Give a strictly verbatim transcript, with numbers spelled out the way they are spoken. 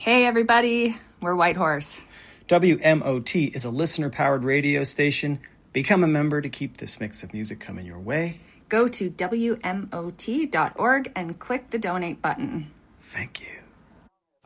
Hey, everybody. We're White Horse. W M O T is a listener-powered radio station. Become a member to keep this mix of music coming your way. Go to W M O T dot org and click the donate button. Thank you.